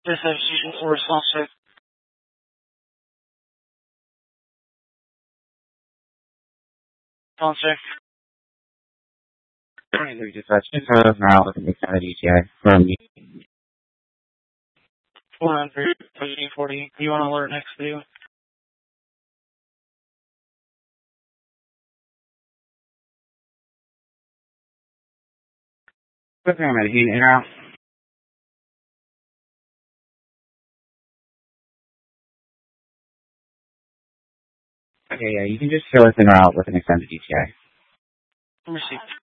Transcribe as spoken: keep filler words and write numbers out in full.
This is Fusion for response check. Response check. Alright, we just touched uh, now with an extended E T I from four hundred, thirteen forty. You want to alert next to you? the paramedic in and out. Okay, yeah, you can just show us in or out with an extended E T I. Received.